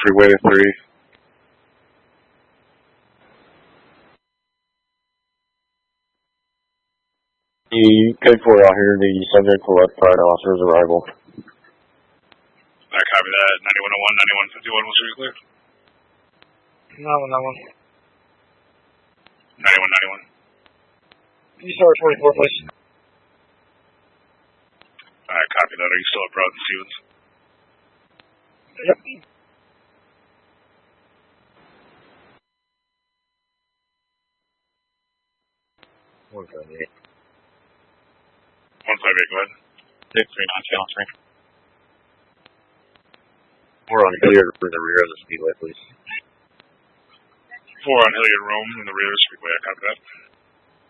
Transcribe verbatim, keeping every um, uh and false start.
Freeway three. The code four out here, the subject will let prior to officer's arrival. I copy that. ninety-one oh one, ninety-one fifty-one, will be clear. ninety-one ninety-one. ninety-one ninety-one. Can you start twenty-four, please? I copy that. Are you still at Broad and Stevens? Yep. one seventy-eight. one fifty-eight, go ahead. six three nine, channel three. We're on Hilliard in the rear of the speedway, please. four on Hilliard Rome in the rear of the speedway. I copy that.